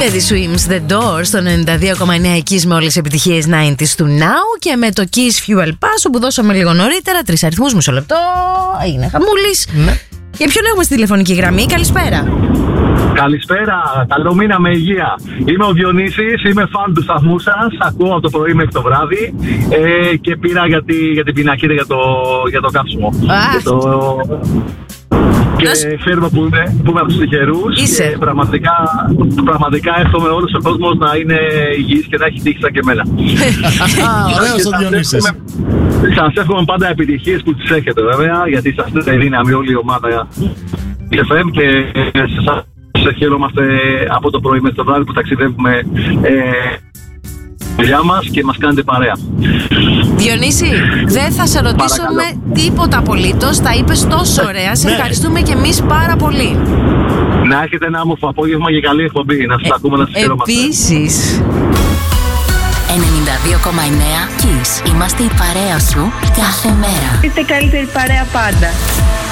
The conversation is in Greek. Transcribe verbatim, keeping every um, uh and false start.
Teddy Swims The Doors στο ενενήντα δύο κόμμα εννέα Kiss με όλες τις επιτυχίες ενενήντα του Now και με το Kiss Fuel Pass που δώσαμε λίγο νωρίτερα. Τρεις αριθμούς, μισό λεπτό. Έγινε χαμούλης. Ναι. Για ποιον έχουμε στη τηλεφωνική γραμμή? Καλησπέρα. Καλησπέρα, καλό μήνα με υγεία. Είμαι ο Διονύσης, είμαι φαν του σταθμού σας. Ακούω από το πρωί μέχρι το βράδυ ε, και πήρα για, τη, για την πινακίδα για το, για το κάψιμο. Ah. Το... Και χαίρομαι που είμαι, που είμαι από τους τυχερούς. Και πραγματικά, πραγματικά εύχομαι όλος ο κόσμος να είναι υγιής και να έχει τύχη σαν και εμένα. Ωραίος ο Διονύσης. Σας εύχομαι πάντα επιτυχίες που τις έχετε βέβαια, γιατί είσαστε η δύναμη όλη η ομάδα εφ εμ και σας χαίρομαστε από το πρωί μέχρι το βράδυ που ταξιδεύουμε ε, δουλειά μας και μας κάνετε παρέα. Διονύση, δεν θα σε ρωτήσουμε τίποτα απολύτως. Τα είπες τόσο ωραία. Σε ευχαριστούμε και εμείς πάρα πολύ. Να έχετε ένα όμορφο απόγευμα και καλή εκπομπή. Να σας ε, ακούμε, να σας χαιρόμαστε. Επίσης. ενενήντα δύο κόμμα εννέα Kiss. Είμαστε η παρέα σου κάθε μέρα. Είστε καλύτερη παρέα πάντα.